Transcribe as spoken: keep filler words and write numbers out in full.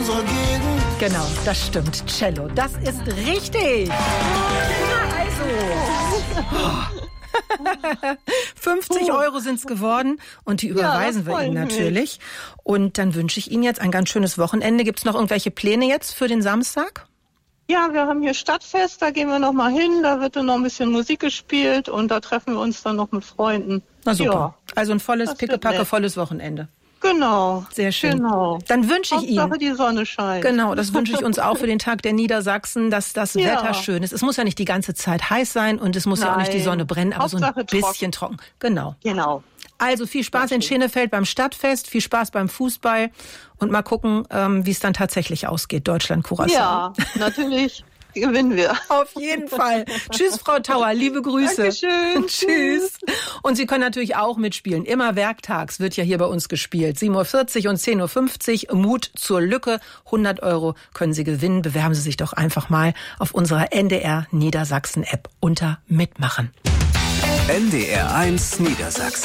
unserer Gegend. Genau, das stimmt. Cello, das ist richtig. Na also. fünfzig Euro sind es geworden und die überweisen ja, wir Ihnen natürlich. Und dann wünsche ich Ihnen jetzt ein ganz schönes Wochenende. Gibt es noch irgendwelche Pläne jetzt für den Samstag? Ja, wir haben hier Stadtfest, da gehen wir noch mal hin, da wird dann noch ein bisschen Musik gespielt und da treffen wir uns dann noch mit Freunden. Na super, ja, also ein volles, pickepacke, volles Wochenende. Genau. Sehr schön. Genau. Dann wünsche ich Hauptsache Ihnen. die Sonne scheint. Genau, das wünsche ich uns auch für den Tag der Niedersachsen, dass das Ja. Wetter schön ist. Es muss ja nicht die ganze Zeit heiß sein und es muss ja auch nicht die Nein. Sonne brennen, aber so ein Hauptsache bisschen trocken. Genau. Genau. Also viel Spaß in Schenefeld beim Stadtfest, viel Spaß beim Fußball und mal gucken, ähm, wie es dann tatsächlich ausgeht. Deutschland-Curaçao. Ja, natürlich gewinnen wir. Auf jeden Fall. Tschüss, Frau Tauer. Liebe Grüße. Dankeschön. Tschüss. Und Sie können natürlich auch mitspielen. Immer werktags wird ja hier bei uns gespielt. sieben Uhr vierzig und zehn Uhr fünfzig. Mut zur Lücke. hundert Euro können Sie gewinnen. Bewerben Sie sich doch einfach mal auf unserer N D R Niedersachsen App unter Mitmachen. N D R eins Niedersachsen.